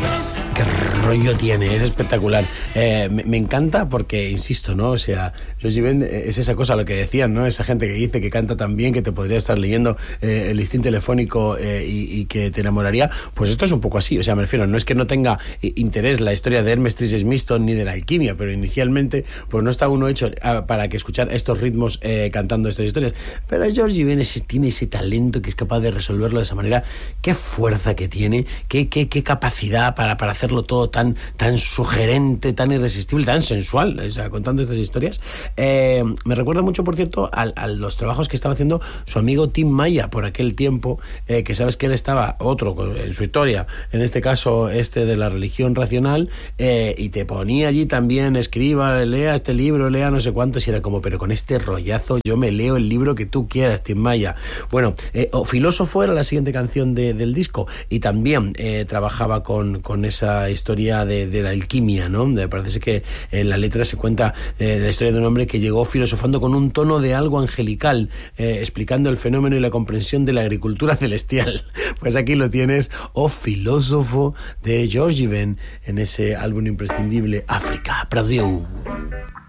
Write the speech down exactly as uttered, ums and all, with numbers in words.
Qué rollo tiene, es espectacular. Eh, me, me encanta porque, insisto, ¿no? O sea, George Ben es esa cosa, lo que decían, ¿no? Esa gente que dice que canta tan bien que te podría estar leyendo eh, el listín telefónico eh, y, y que te enamoraría. Pues esto es un poco así, o sea, me refiero, no es que no tenga interés la historia de Hermes Trismegiston ni de la alquimia, pero inicialmente pues no está uno hecho para que escuchar estos ritmos eh, cantando estas historias. Pero George Ben ese, tiene ese talento que es capaz de resolverlo de esa manera. Qué fuerza que tiene, qué, qué, qué capacidad para, para hacerlo todo tan, tan sugerente, tan irresistible, tan sensual, o sea, contando estas historias. Eh, me recuerda mucho, por cierto, a, a los trabajos que estaba haciendo su amigo Tim Maya por aquel tiempo, eh, que sabes que él estaba, otro en su historia, en este caso este de la religión racional, eh, y te ponía allí también, escriba, lea este libro, lea no sé cuántos, y era como, pero con este rollazo yo me leo el libro que tú quieras, Tim Maya. Bueno, eh, o Filósofo era la siguiente canción de, del disco, y también eh, trabajaba con, con esa historia de, de la alquimia, ¿no? Me parece que en la letra se cuenta eh, la historia de un hombre que llegó filosofando con un tono de algo angelical, eh, explicando el fenómeno y la comprensión de la agricultura celestial. Pues aquí lo tienes, O Filósofo, de George Ben, en ese álbum imprescindible, África, Brasil.